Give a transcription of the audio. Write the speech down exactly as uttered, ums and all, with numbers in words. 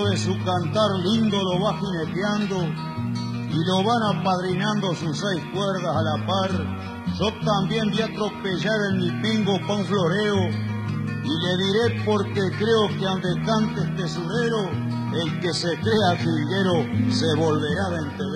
de su cantar lindo lo va jineteando y lo van apadrinando sus seis cuerdas a la par. Yo también vi atropellar en mi pingo pa' un floreo y le diré porque creo que ande cante este surero, el que se crea jilguero se volverá de entre